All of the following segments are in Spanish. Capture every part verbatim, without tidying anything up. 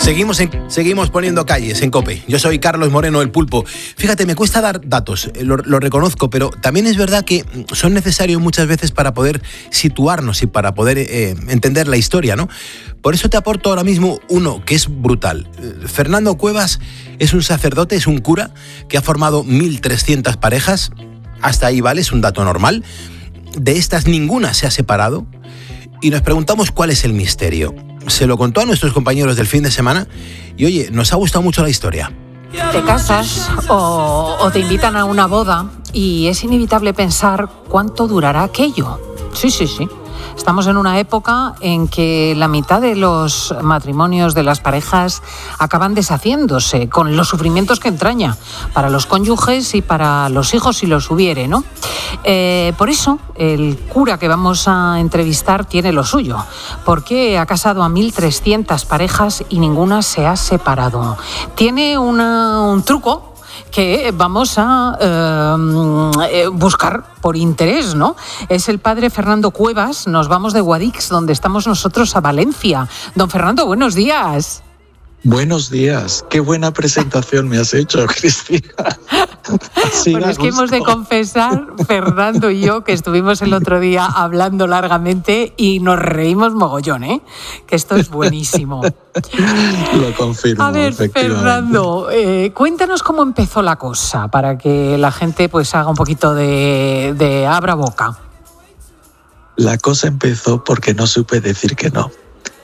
Seguimos, en, seguimos poniendo calles en COPE. Yo soy Carlos Moreno, el Pulpo. Fíjate, me cuesta dar datos, lo, lo reconozco, pero también es verdad que son necesarios muchas veces para poder situarnos y para poder eh, entender la historia, ¿no? Por eso te aporto ahora mismo uno que es brutal. Fernando Cuevas es un sacerdote, es un cura que ha formado mil trescientas parejas. Hasta ahí, ¿vale? Es un dato normal. De estas ninguna se ha separado. Y nos preguntamos cuál es el misterio. Se lo contó a nuestros compañeros del fin de semana y oye, nos ha gustado mucho la historia. Te casas o, o te invitan a una boda y es inevitable pensar cuánto durará aquello. Sí, sí, sí. Estamos en una época en que la mitad de los matrimonios de las parejas acaban deshaciéndose con los sufrimientos que entraña para los cónyuges y para los hijos si los hubiere, ¿no? Eh, por eso el cura que vamos a entrevistar tiene lo suyo, porque ha casado a mil trescientas parejas y ninguna se ha separado. Tiene una, un truco que vamos a eh, buscar por interés, ¿no? Es el padre Fernando Cuevas. Nos vamos de Guadix, donde estamos nosotros, a Valencia. Don Fernando, buenos días. Buenos días. Qué buena presentación me has hecho, Cristina. Bueno, es que hemos de confesar, Fernando y yo, que estuvimos el otro día hablando largamente y nos reímos mogollón, ¿eh? Que esto es buenísimo. Lo confirmo. A ver, Fernando, eh, cuéntanos cómo empezó la cosa para que la gente pues haga un poquito de, de abra boca. La cosa empezó porque no supe decir que no.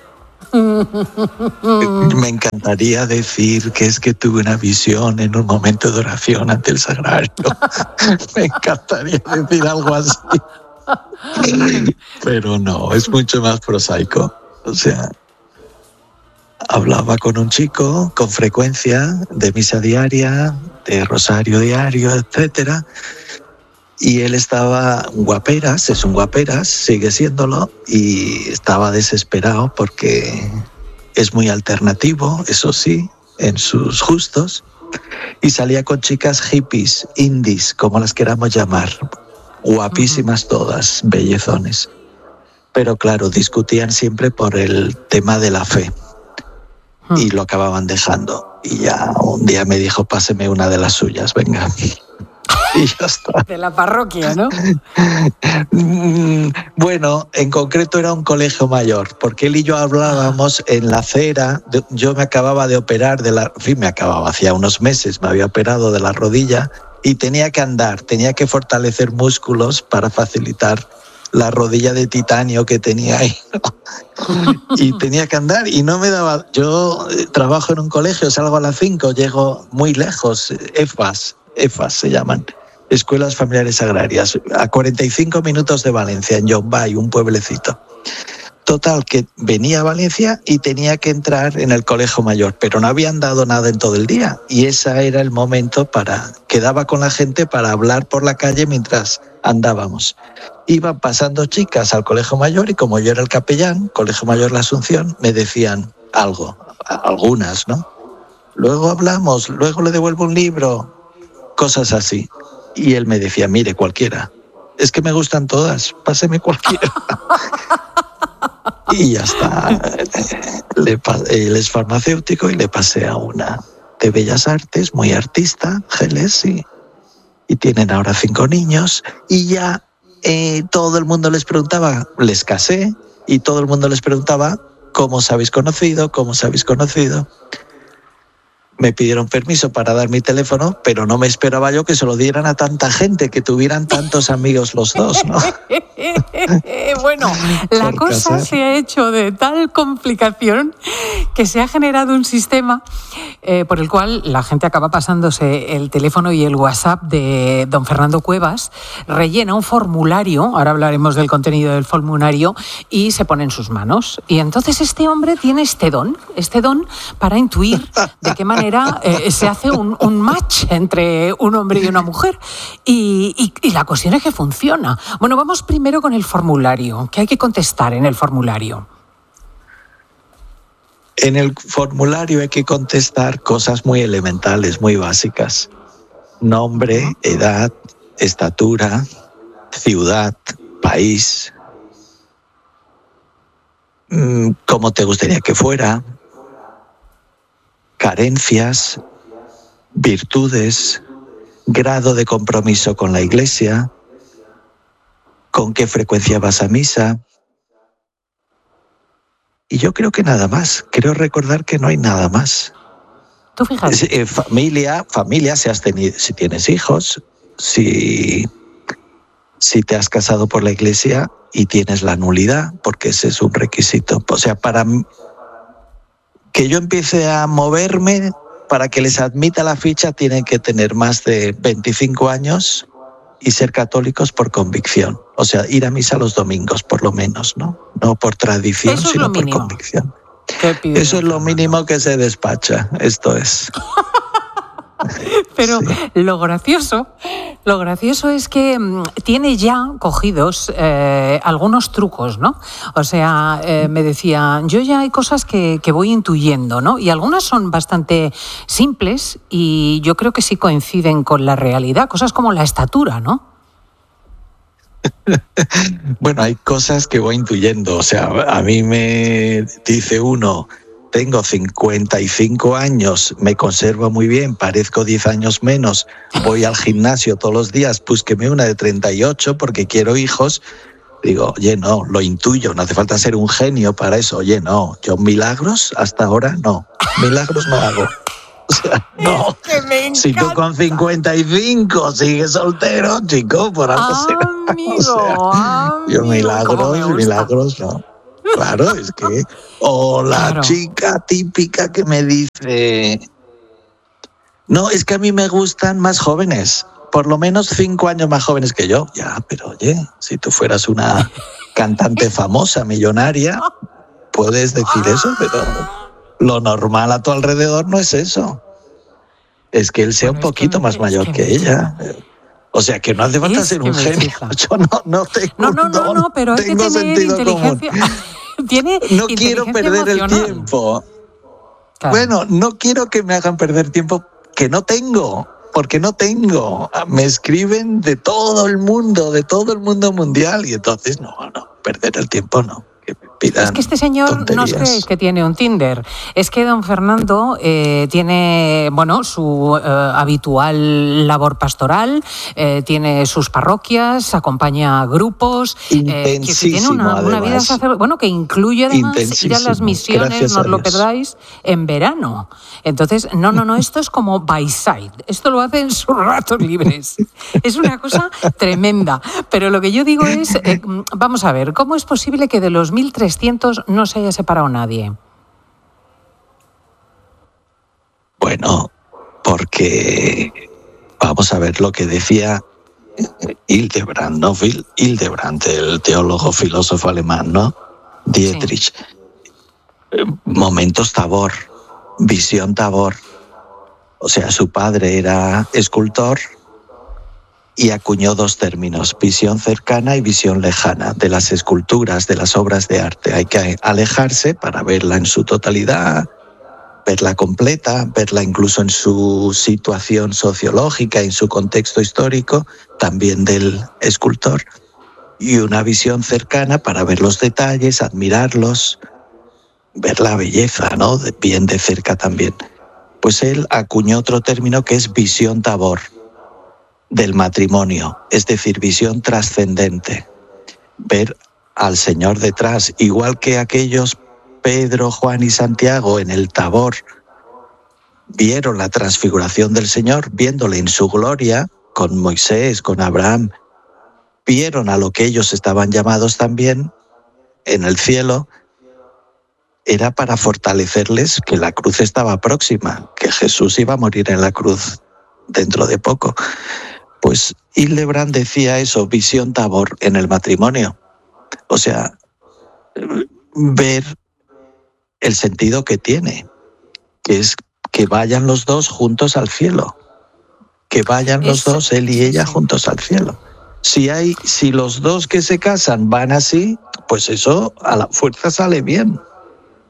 Me encantaría decir que es que tuve una visión en un momento de oración ante el sagrario. Me encantaría decir algo así. Pero no, es mucho más prosaico. O sea, hablaba con un chico con frecuencia de misa diaria, de rosario diario, etcétera. Y él estaba guaperas, es un guaperas, sigue siéndolo, y estaba desesperado porque es muy alternativo, eso sí, en sus gustos, y salía con chicas hippies, indies, como las queramos llamar, guapísimas uh-huh. todas, bellezones. Pero claro, discutían siempre por el tema de la fe, uh-huh. y lo acababan dejando. Y ya un día me dijo, páseme una de las suyas, venga. Y ya está. De la parroquia, ¿no? Bueno, en concreto era un colegio mayor, porque él y yo hablábamos en la acera. Yo me acababa de operar de la... En fin, me acababa, hacía unos meses me había operado de la rodilla y tenía que andar, tenía que fortalecer músculos para facilitar la rodilla de titanio que tenía ahí, ¿no? Y tenía que andar y no me daba... Yo trabajo en un colegio, salgo a las cinco, llego muy lejos, EFAS, EFAS se llaman, Escuelas Familiares Agrarias, a cuarenta y cinco minutos de Valencia, en Llombay, un pueblecito. Total, que venía a Valencia y tenía que entrar en el colegio mayor, pero no habían dado nada en todo el día. Y ese era el momento para... Quedaba con la gente para hablar por la calle mientras andábamos. Iban pasando chicas al colegio mayor y como yo era el capellán, Colegio Mayor La Asunción, me decían algo, algunas, ¿no? Luego hablamos, luego le devuelvo un libro, cosas así. Y él me decía, mire, cualquiera. Es que me gustan todas, páseme cualquiera. Y ya está. Le, él es farmacéutico y le pasé a una de Bellas Artes, muy artista, Geles, y, y tienen ahora cinco niños. Y ya eh, todo el mundo les preguntaba, les casé, y todo el mundo les preguntaba, ¿cómo os habéis conocido? ¿Cómo os habéis conocido? Me pidieron permiso para dar mi teléfono, pero no me esperaba yo que se lo dieran a tanta gente, que tuvieran tantos amigos los dos, ¿no? Bueno, la Por cosa casar. se ha hecho de tal complicación que se ha generado un sistema eh, por el cual la gente acaba pasándose el teléfono y el WhatsApp de don Fernando Cuevas, rellena un formulario, ahora hablaremos del contenido del formulario, y se pone en sus manos. Y entonces este hombre tiene este don, este don para intuir de qué manera Eh, se hace un, un match entre un hombre y una mujer y, y, y la cuestión es que funciona. Bueno, vamos primero con el formulario. ¿Qué hay que contestar en el formulario? En el formulario hay que contestar cosas muy elementales, muy básicas. Nombre, edad, estatura, ciudad, país, cómo te gustaría que fuera, carencias, virtudes, grado de compromiso con la Iglesia, con qué frecuencia vas a misa. Y yo creo que nada más. Creo recordar que no hay nada más. Tú fíjate. Eh, familia, familia, si has tenido, si tienes hijos, si, si te has casado por la Iglesia y tienes la nulidad, porque ese es un requisito. O sea, para que yo empiece a moverme, para que les admita la ficha, tienen que tener más de veinticinco años y ser católicos por convicción. O sea, ir a misa los domingos, por lo menos, ¿no? No por tradición, Eso es sino lo por mínimo. convicción. Eso es lo mínimo que se despacha, esto es. Pero Sí. lo gracioso, lo gracioso es que mmm, tiene ya cogidos eh, algunos trucos, ¿no? O sea, eh, me decía, yo ya hay cosas que, que voy intuyendo, ¿no? Y algunas son bastante simples y yo creo que sí coinciden con la realidad, cosas como la estatura, ¿no? Bueno, hay cosas que voy intuyendo. O sea, a mí me dice uno, tengo cincuenta y cinco años, me conservo muy bien, parezco diez años menos, voy al gimnasio todos los días, búsqueme una de treinta y ocho porque quiero hijos. Digo, oye, no, lo intuyo, no hace falta ser un genio para eso. Oye, no, yo milagros hasta ahora no, milagros no hago. O sea, no. Que me Si tú con cincuenta y cinco sigues soltero, chico, por algo será. Amigo, O sea, yo amigo, cómo me milagros, gusta. milagros no. Claro, es que... O la Claro. chica típica que me dice... No, es que a mí me gustan más jóvenes, por lo menos cinco años más jóvenes que yo. Ya, pero oye, si tú fueras una cantante famosa, millonaria, puedes decir eso, pero lo normal a tu alrededor no es eso. Es que él sea Bueno, un es que poquito me- más es mayor que que me ella. O sea, que no hace falta Es ser que un me genio. fija. Yo no, no tengo No, no, un no, don, no, pero hay que tengo tener sentido común. inteligencia. Tiene No quiero inteligencia perder el emocional. tiempo. Claro. Bueno, no quiero que me hagan perder tiempo que no tengo, porque no tengo. Me escriben de todo el mundo, de todo el mundo mundial, y entonces no, no, perder el tiempo no. Que me pidan Es que este señor no os tonterías. creéis que tiene un Tinder. Es que don Fernando eh, tiene, bueno, su eh, habitual labor pastoral, eh, tiene sus parroquias, acompaña grupos, eh, que si tiene una, una vida Intensísimo, sacerdotal, bueno, que incluye además ir a las Intensísimo, misiones, gracias no os a lo Dios. perdáis, en verano. Entonces, no, no, no, esto es como by side. Esto lo hace en sus ratos libres. Es una cosa tremenda. Pero lo que yo digo es, eh, vamos a ver, ¿cómo es posible que de los mil trescientos no se haya separado nadie? Bueno, porque vamos a ver lo que decía Hildebrand, ¿no? Hildebrand, el teólogo filósofo alemán, ¿no? Dietrich. Sí. Momentos Tabor, visión Tabor. O sea, su padre era escultor y acuñó dos términos, visión cercana y visión lejana, de las esculturas, de las obras de arte. Hay que alejarse para verla en su totalidad, verla completa, verla incluso en su situación sociológica, en su contexto histórico, también del escultor. Y una visión cercana para ver los detalles, admirarlos, ver la belleza, ¿no? Bien de cerca también. Pues él acuñó otro término que es visión Tabor, del matrimonio, es decir, visión trascendente, ver al Señor detrás, igual que aquellos Pedro, Juan y Santiago en el Tabor vieron la transfiguración del Señor, viéndole en su gloria, con Moisés, con Abraham, vieron a lo que ellos estaban llamados también en el cielo, era para fortalecerles que la cruz estaba próxima, que Jesús iba a morir en la cruz dentro de poco. Pues Hildebrand decía eso, visión Tabor en el matrimonio. O sea, ver el sentido que tiene, que es que vayan los dos juntos al cielo, que vayan los Eso, dos, él y sí, ella, sí. juntos al cielo. Si hay, si los dos que se casan van así, pues eso a la fuerza sale bien.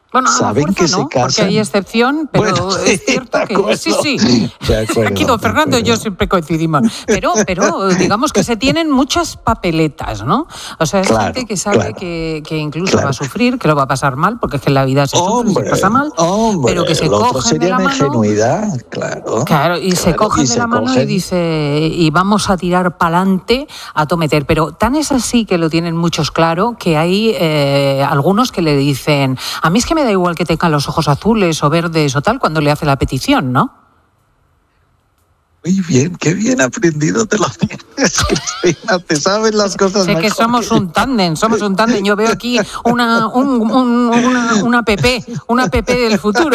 Bueno, saben fuerza, que ¿no? se casan. Porque hay excepción, pero Bueno, sí, es cierto que acuerdo, sí, sí. acuerdo, Aquí don Fernando y yo siempre coincidimos. Pero, pero digamos que se tienen muchas papeletas, ¿no? O sea, es claro, gente que sabe claro, que, que incluso claro. va a sufrir, que lo va a pasar mal, porque es que en la vida se sufre, Hombre, se pasa mal, hombre, pero que se el otro cogen sería de la una mano. ingenuidad, claro. Claro, y claro, se cogen y de se la mano cogen... y dice, y vamos a tirar pa'lante a tometer. Pero tan es así que lo tienen muchos claro que hay eh, algunos que le dicen, a mí es que me da igual que tengan los ojos azules o verdes o tal cuando le hace la petición, ¿no? Muy bien, qué bien aprendido te lo tienes, Cristina, te sabes las cosas Sé mejor que somos que un tándem, somos un tándem. Yo veo aquí una, un, un, una, una P P, una P P del futuro.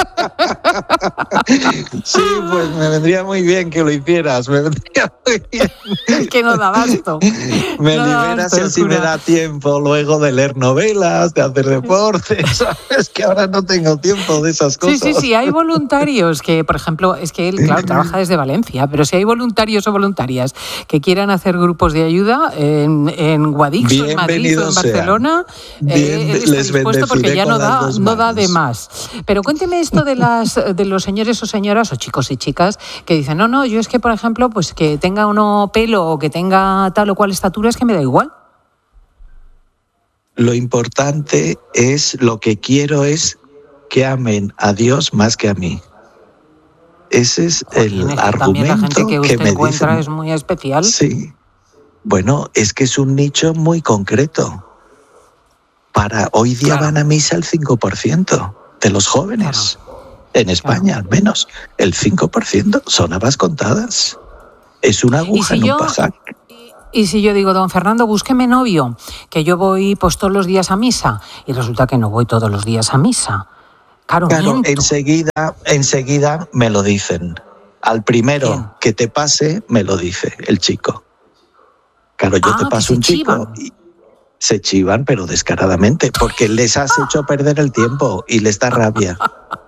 Sí, pues me vendría muy bien que lo hicieras, me vendría muy bien. Es que no da abasto. Me no da liberas abasto, y así me cura. da tiempo luego de leer novelas, de hacer deporte, ¿sabes? Que ahora no tengo tiempo de esas cosas. Sí, sí, sí, hay voluntarios que, por ejemplo, es que él, claro, trabaja desde Valencia, pero si hay voluntarios o voluntarias que quieran hacer grupos de ayuda en, en Guadix o en Madrid o en Barcelona, Bien, eh, él está les dispuesto porque bendeciré ya con no las da, dos no da de manos. más. Pero cuénteme esto de las de los señores o señoras o chicos y chicas que dicen, no, no, yo es que, por ejemplo, pues que tenga uno pelo o que tenga tal o cual estatura es que me da igual. Lo importante es, lo que quiero es que amen a Dios más que a mí. Ese es Jolín, el es que también la gente argumento que que usted me encuentra dicen. es muy especial. Sí. Bueno, es que es un nicho muy concreto. Para hoy día Claro. van a misa el cinco por ciento de los jóvenes. Claro. En España, Claro. al menos. El cinco por ciento son habas contadas. Es una aguja si en yo, un pajar. Y si yo digo, don Fernando, búsqueme novio, que yo voy pues todos los días a misa, y resulta que no voy todos los días a misa. Claro, Claro, miento. enseguida, enseguida me lo dicen. Al primero ¿Quién? que te pase, me lo dice el chico. Claro, yo Ah, te que paso se un chico chivan. y se chivan, pero descaradamente, porque les has hecho perder el tiempo y les da rabia.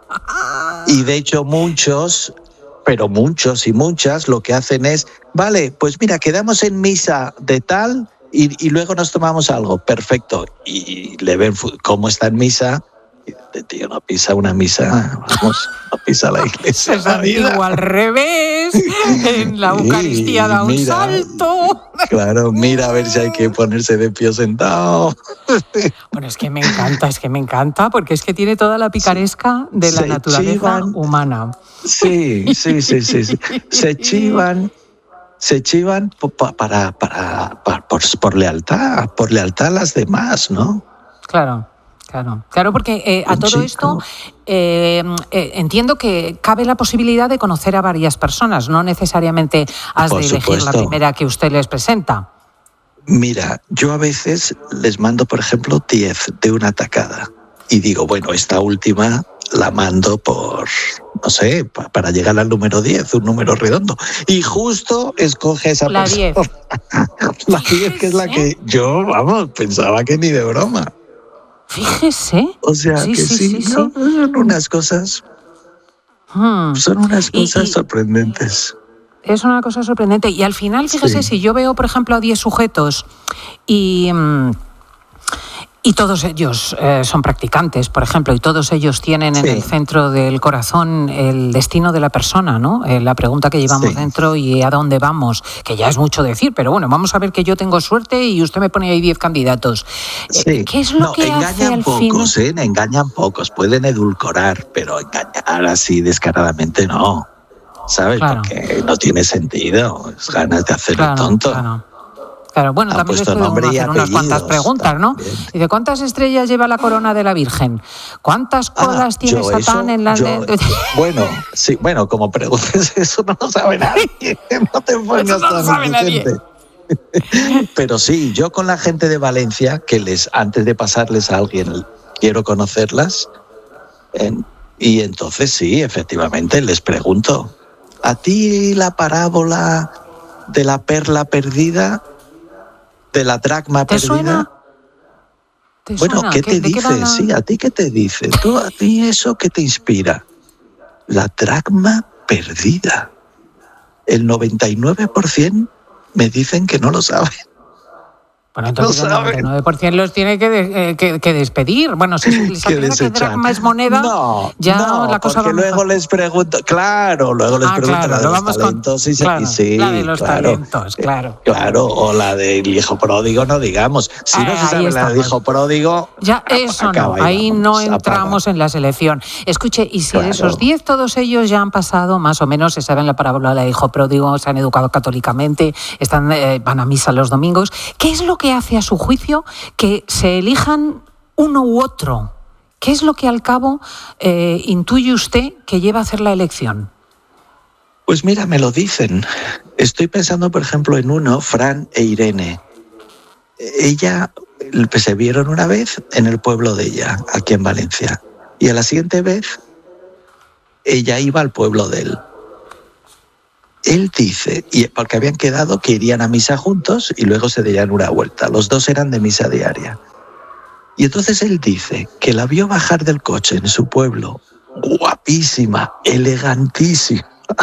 Y de hecho muchos, pero muchos y muchas, lo que hacen es, vale, pues mira, quedamos en misa de tal y, y luego nos tomamos algo. Perfecto. Y le ven fu- cómo está en misa. Y dice, tío, no pisa una misa, vamos, no pisa la iglesia. Es la vida. antiguo al revés, en la Sí, Eucaristía da un mira, salto. Claro, mira a ver si hay que ponerse de pie sentado. Bueno, es que me encanta, es que me encanta, porque es que tiene toda la picaresca de la Se naturaleza chivan. humana. Sí, sí, sí, sí, sí. Se chivan, se chivan po- pa- para, para, para- por, por lealtad, por lealtad a las demás, ¿no? Claro, claro, claro, porque eh, a Un todo chico. esto eh, eh, entiendo que cabe la posibilidad de conocer a varias personas, no necesariamente has Por de elegir la supuesto. primera que usted les presenta. Mira, yo a veces les mando, por ejemplo, diez de una tacada y digo, bueno, esta última la mando por, no sé, pa- para llegar al número diez, un número redondo. Y justo escoge esa La persona. diez. La diez, que es la que yo, vamos, pensaba que ni de broma. Fíjese. O sea, sí, que sí, sí, sí, ¿no? sí. Son unas cosas, Hmm. son unas Y- cosas y- sorprendentes. Es una cosa sorprendente. Y al final, fíjese, Sí. si yo veo, por ejemplo, a diez sujetos y, mm, y todos ellos eh, son practicantes, por ejemplo, y todos ellos tienen en Sí. el centro del corazón el destino de la persona, ¿no? Eh, la pregunta que llevamos Sí. dentro y a dónde vamos, que ya es mucho decir, pero bueno, vamos a ver que yo tengo suerte y usted me pone ahí diez candidatos. Eh, Sí. ¿Qué es lo no, que hace engañan al pocos, final? ¿eh? Engañan pocos, pueden edulcorar, pero engañar así descaradamente no. ¿Sabes? Claro. Porque no tiene sentido, es ganas de hacer Claro, el tonto. claro. Claro, bueno, Han también les puesto puede uno nombre y hacer unas cuantas apellidos preguntas, ¿no? también. Y de cuántas estrellas lleva la corona de la Virgen, cuántas Ah, colas tiene yo Satán eso, en la... yo- bueno, sí, bueno, como preguntes eso no lo sabe nadie, no te pongas Eso no lo tan sabe nadie. inocente. Pero sí, yo con la gente de Valencia, que les antes de pasarles a alguien, quiero conocerlas, en- y entonces sí, efectivamente, les pregunto, ¿a ti la parábola de la perla perdida, de la dracma ¿Te perdida? suena? ¿Te Bueno, suena? ¿qué te ¿De qué dice? van a- Sí, ¿a ti qué te dice? ¿Tú, a ti eso qué te inspira? La dracma perdida. El noventa y nueve por ciento me dicen que no lo saben. Bueno, entonces el noventa y nueve por ciento los tiene que, de, eh, que, que despedir. Bueno, si les aclara que dracma es moneda, no, ya no, la cosa porque va luego mejor. les pregunto, claro, luego les ah, pregunto claro, la de los vamos talentos con, y, claro, y sí, la de los claro, talentos, claro. Claro, o la del hijo pródigo, no digamos. Si eh, no se sabe la del hijo pródigo, ya eso no, ahí no entramos en la selección. Escuche, y si claro. de esos diez todos ellos ya han pasado, más o menos, se saben la parábola del hijo pródigo, se han educado católicamente, están, eh, van a misa los domingos, ¿qué es lo que hace a su juicio que se elijan uno u otro? ¿Qué es lo que al cabo eh, intuye usted que lleva a hacer la elección? Pues mira, me lo dicen. Estoy pensando, por ejemplo, en uno, Fran e Irene. Ella, pues, se vieron una vez en el pueblo de ella, aquí en Valencia. Y a la siguiente vez, ella iba al pueblo de él. Él dice, y porque habían quedado que irían a misa juntos y luego se darían una vuelta. Los dos eran de misa diaria. Y entonces él dice que la vio bajar del coche en su pueblo, guapísima, elegantísima.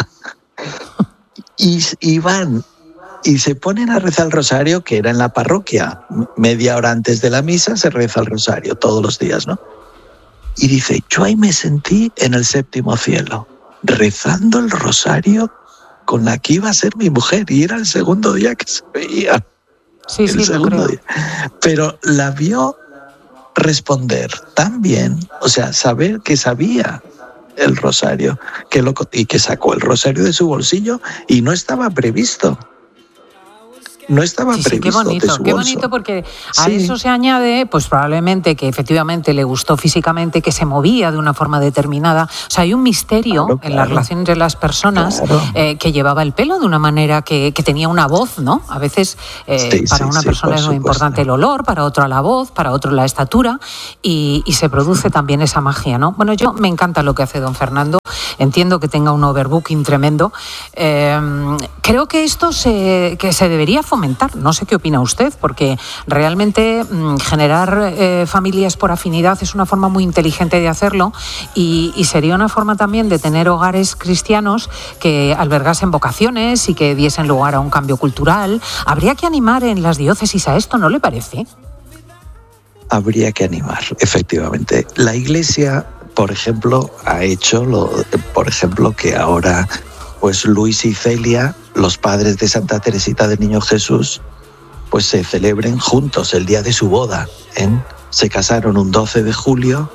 y, y van y se ponen a rezar el rosario, que era en la parroquia. Media hora antes de la misa se reza el rosario, todos los días, ¿no? Y dice, yo ahí me sentí en el séptimo cielo, rezando el rosario con la que iba a ser mi mujer, y era el segundo día que se veía. Sí, el sí, segundo lo creo. día. Pero la vio responder tan bien, o sea, saber que sabía el rosario, que lo, y que sacó el rosario de su bolsillo y no estaba previsto. No estaba sí, previsto. Sí, qué bonito, de su qué bolso. bonito, porque a sí. eso se añade, pues probablemente que efectivamente le gustó físicamente, que se movía de una forma determinada. O sea, hay un misterio claro, en claro. la relación entre las personas, claro. eh, que llevaba el pelo de una manera que, que tenía una voz, ¿no? A veces eh, sí, para sí, una sí, persona es muy supuesto. importante el olor, para otra la voz, para otro la estatura, y, y se produce también esa magia, ¿no? Bueno, yo me encanta lo que hace don Fernando. Entiendo que tenga un overbooking tremendo. Eh, creo que esto se, que se debería fomentar. No sé qué opina usted, porque realmente mmm, generar eh, familias por afinidad es una forma muy inteligente de hacerlo y, y sería una forma también de tener hogares cristianos que albergasen vocaciones y que diesen lugar a un cambio cultural. Habría que animar en las diócesis a esto, ¿no le parece? Habría que animar, efectivamente. La Iglesia, por ejemplo, ha hecho, lo, por ejemplo, que ahora pues Luis y Celia, los padres de Santa Teresita del Niño Jesús, pues se celebren juntos el día de su boda, ¿eh? Se casaron un doce de julio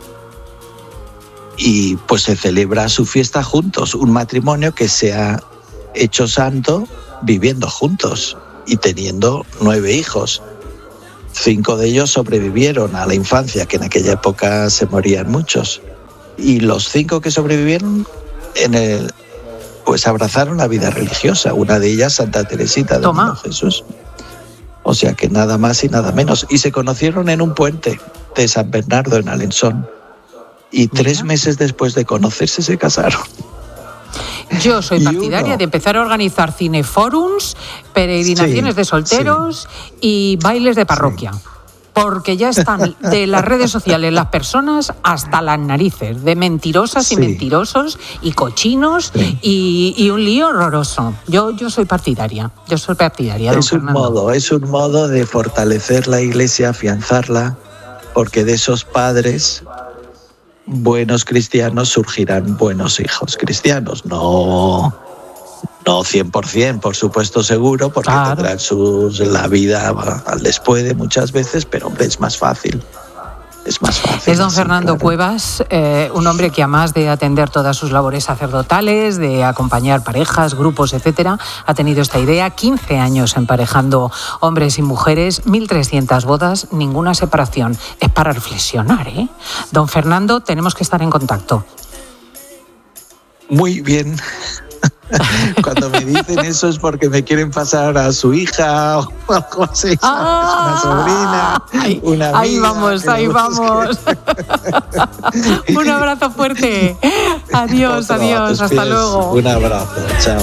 y pues se celebra su fiesta juntos, un matrimonio que se ha hecho santo viviendo juntos y teniendo nueve hijos. Cinco de ellos sobrevivieron a la infancia, que en aquella época se morían muchos. Y los cinco que sobrevivieron, en el, pues abrazaron la vida religiosa. Una de ellas, Santa Teresita del Niño Jesús. O sea que nada más y nada menos. Y se conocieron en un puente de San Bernardo, en Alençon. Y tres Mira. meses después de conocerse se casaron. Yo soy partidaria uno, de empezar a organizar cineforums, peregrinaciones sí, de solteros sí. y bailes de parroquia. Sí. Porque ya están de las redes sociales las personas hasta las narices, de mentirosas sí. y mentirosos y cochinos sí. y, y un lío horroroso. Yo, yo soy partidaria, yo soy partidaria. Es un modo, es un modo de fortalecer la Iglesia, afianzarla, porque de esos padres buenos cristianos surgirán buenos hijos cristianos, no, no cien por ciento, por supuesto seguro, porque claro. tendrán sus, la vida al después muchas veces, pero hombre, es más fácil. Es más fácil. Es don así, Fernando claro. Cuevas, eh, un hombre que además de atender todas sus labores sacerdotales, de acompañar parejas, grupos, etcétera, ha tenido esta idea, quince años emparejando hombres y mujeres, mil trescientas bodas, ninguna separación. Es para reflexionar, ¿eh? Don Fernando, tenemos que estar en contacto. Muy bien. Cuando me dicen eso es porque me quieren pasar a su hija o algo así, ah, una sobrina, ay, una amiga. Ahí vamos, ahí vamos. Un abrazo fuerte. Adiós, Otro, adiós, hasta pies. luego. Un abrazo, chao.